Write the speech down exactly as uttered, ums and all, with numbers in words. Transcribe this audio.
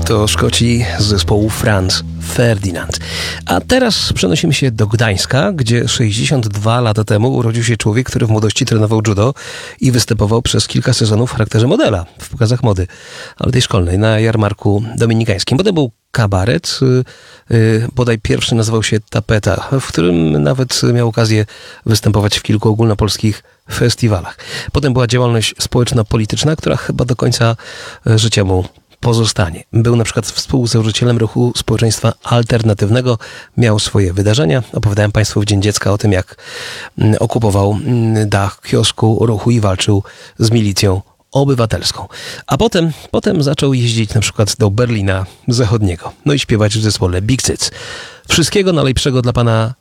To Szkoci z zespołu Franz Ferdinand. A teraz przenosimy się do Gdańska, gdzie sześćdziesiąt dwa lata temu urodził się człowiek, który w młodości trenował judo i występował przez kilka sezonów w charakterze modela w pokazach mody, ale tej szkolnej, na jarmarku dominikańskim. Potem był kabaret, yy, yy, bodaj pierwszy nazywał się Tapeta, w którym nawet miał okazję występować w kilku ogólnopolskich festiwalach. Potem była działalność społeczno-polityczna, która chyba do końca życia mu pozostanie. Był na przykład współzałożycielem ruchu społeczeństwa alternatywnego, miał swoje wydarzenia. Opowiadałem Państwu w Dzień Dziecka o tym, jak okupował dach kiosku ruchu i walczył z milicją obywatelską. A potem, potem zaczął jeździć na przykład do Berlina Zachodniego. No i śpiewać w zespole Big Cyc. Wszystkiego najlepszego dla pana